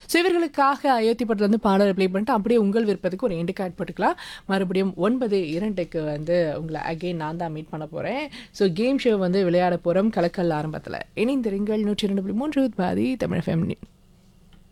So இவர்களுக்காக அயோத்தி படத்துலேருந்து பாடலை ப்ளே பண்ணிட்டு அப்படியே உங்கள் விருப்பத்துக்கு ஒரு எண்டு கார்டு போட்டுக்கலாம். மறுபடியும் 9:02க்கு வந்து உங்களை அகெயின் நான் தான் மீட் பண்ண போகிறேன். ஸோ கேம் ஷோ வந்து விளையாட போகிறோம் கலக்கல் ஆரம்பத்தில். இணைந்திருங்கள் 102.3 பாதி தமிழ் FM.